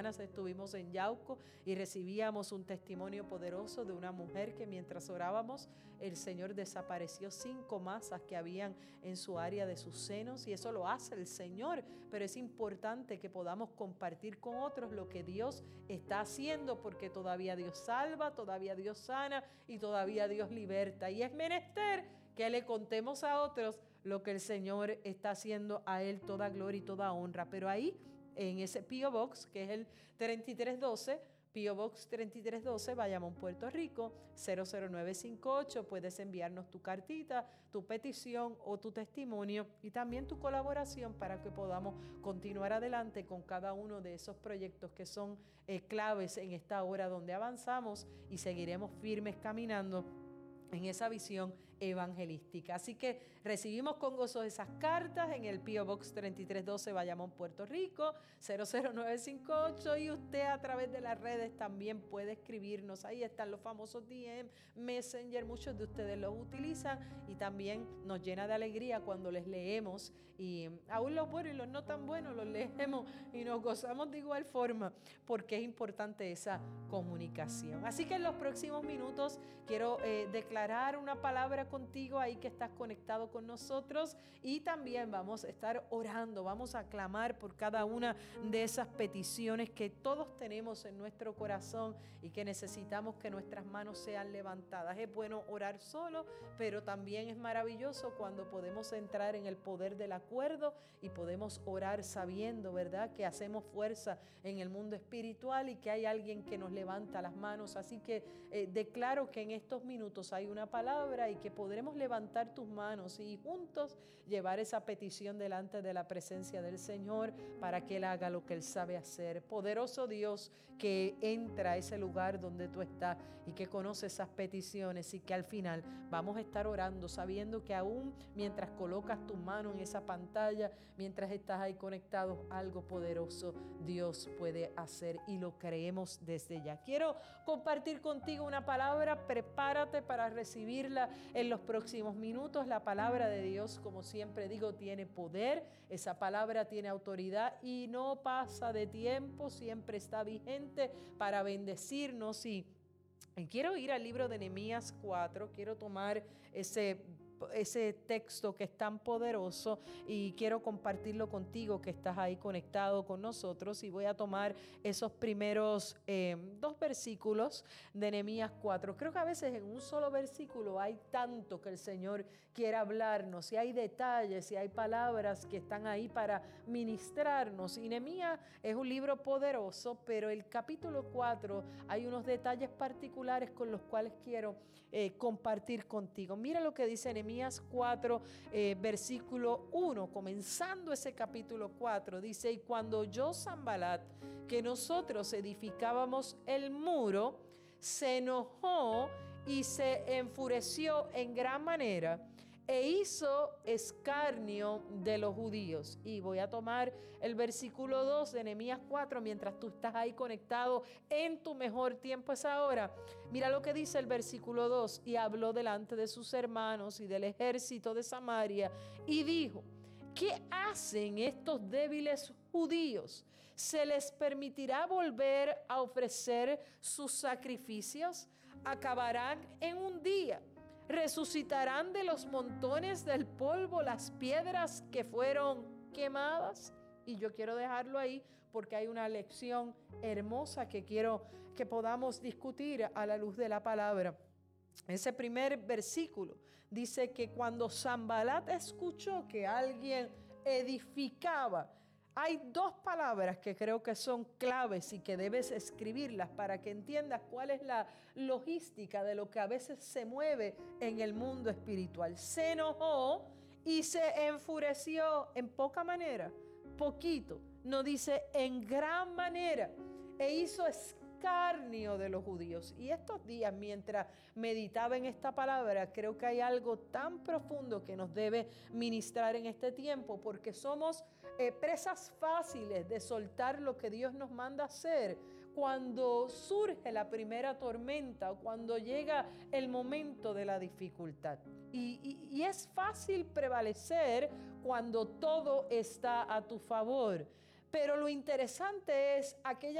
semanas estuvimos en Yauco y recibíamos un testimonio poderoso de una mujer que mientras orábamos, el Señor desapareció 5 masas que habían en su área de sus senos, y eso lo hace el Señor, pero es importante que podamos compartir con otros lo que Dios está haciendo, porque todavía Dios salva, todavía Dios sana y todavía Dios liberta, y es menester que le contemos a otros lo que el Señor está haciendo, a Él toda gloria y toda honra. Pero ahí, en ese P.O. Box, que es el 3312, P.O. Box 3312, Bayamón, Puerto Rico, 00958, puedes enviarnos tu cartita, tu petición o tu testimonio y también tu colaboración para que podamos continuar adelante con cada uno de esos proyectos que son claves en esta hora donde avanzamos y seguiremos firmes caminando en esa visión evangelística. Así que recibimos con gozo esas cartas en el P.O. Box 3312, Bayamón, Puerto Rico, 00958, y usted a través de las redes también puede escribirnos. Ahí están los famosos DM, Messenger, muchos de ustedes los utilizan y también nos llena de alegría cuando les leemos, y aún los buenos y los no tan buenos los leemos y nos gozamos de igual forma, porque es importante esa comunicación. Así que en los próximos minutos quiero declarar una palabra contigo ahí que estás conectado con nosotros, y también vamos a estar orando, vamos a clamar por cada una de esas peticiones que todos tenemos en nuestro corazón y que necesitamos que nuestras manos sean levantadas. Es bueno orar solo, pero también es maravilloso cuando podemos entrar en el poder del acuerdo y podemos orar sabiendo, ¿verdad?, que hacemos fuerza en el mundo espiritual y que hay alguien que nos levanta las manos. Así que declaro que en estos minutos hay una palabra y que podremos levantar tus manos y juntos llevar esa petición delante de la presencia del Señor para que Él haga lo que Él sabe hacer. Poderoso Dios, que entra a ese lugar donde tú estás y que conoce esas peticiones, y que al final vamos a estar orando sabiendo que aún mientras colocas tu mano en esa pantalla, mientras estás ahí conectado, algo poderoso Dios puede hacer, y lo creemos desde ya. Quiero compartir contigo una palabra. Prepárate para recibirla en los próximos minutos. La palabra de Dios, como siempre digo, tiene poder. Esa palabra tiene autoridad y no pasa de tiempo, siempre está vigente para bendecirnos. Y quiero ir al libro de Nehemías 4, quiero tomar ese texto que es tan poderoso y quiero compartirlo contigo que estás ahí conectado con nosotros, y voy a tomar esos primeros 2 versículos de Nehemías 4. Creo que a veces en un solo versículo hay tanto que el Señor quiere hablarnos, y hay detalles y hay palabras que están ahí para ministrarnos. Y Nehemías es un libro poderoso, pero el capítulo 4 hay unos detalles particulares con los cuales quiero compartir contigo. Mira lo que dice Nehemías 4, versículo 1, comenzando ese capítulo 4, dice: y cuando oyó Sanbalat que nosotros edificábamos el muro, se enojó y se enfureció en gran manera e hizo escarnio de los judíos. Y voy a tomar el versículo 2 de Nehemías 4 mientras tú estás ahí conectado en tu mejor tiempo es ahora. Mira lo que dice el versículo 2: y habló delante de sus hermanos y del ejército de Samaria y dijo: ¿qué hacen estos débiles judíos? ¿Se les permitirá volver a ofrecer sus sacrificios? Acabarán en un día. ¿Resucitarán de los montones del polvo las piedras que fueron quemadas? Y yo quiero dejarlo ahí porque hay una lección hermosa que quiero que podamos discutir a la luz de la palabra. Ese primer versículo dice que cuando Sanbalat escuchó que alguien edificaba, hay 2 palabras que creo que son claves y que debes escribirlas para que entiendas cuál es la logística de lo que a veces se mueve en el mundo espiritual. Se enojó y se enfureció en poca manera, poquito, no dice en gran manera, e hizo escarnio de los judíos. Y estos días, mientras meditaba en esta palabra, creo que hay algo tan profundo que nos debe ministrar en este tiempo, porque somos presas fáciles de soltar lo que Dios nos manda hacer cuando surge la primera tormenta o cuando llega el momento de la dificultad. Y es fácil prevalecer cuando todo está a tu favor. Pero lo interesante es aquella